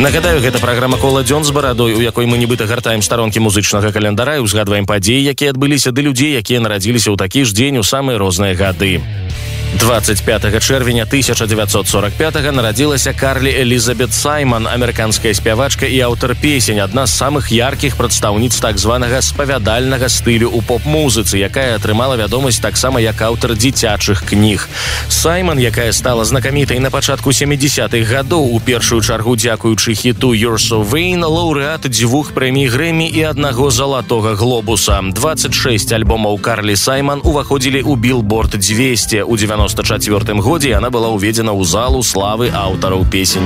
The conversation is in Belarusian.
Нагадаю, гэта праграма «Кола дзён з барадой», у якой мы нібыта гартаем старонкі музычнага календара і узгадваем падзеі, якія адбыліся, ды людзей, якія нарадзіліся ў такі ж дзень у самыя розныя гады. 25 чэрвеня 1945 нарадзілася Карлі Элізабет Сайман, амерыканская спявачка і аўтар песень, адна з самых яркіх прадстаўніц так званага спавядальнага стылю ў поп-музыцы, якая атрымала вядомасць таксама як аўтар дзіцячых кніг. Сайман, якая стала знакамітай на пачатку 70-х гадоў, у першую чаргу дзякуючы хіту «You're So Vain», лаўрэат 2 прэмій Грэмі і 1 залатога глобуса. 26 альбомаў Карлі Сайман уваходзілі ў Billboard 200. У 94 годзе яна была ўведзена ў залу славы аўтараў песень.